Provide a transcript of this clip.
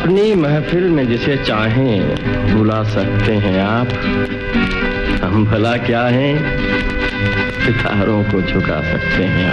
अपनी महफिल में जिसे चाहें बुला सकते हैं आप। हम भला क्या हैं, सितारों को झुका सकते हैं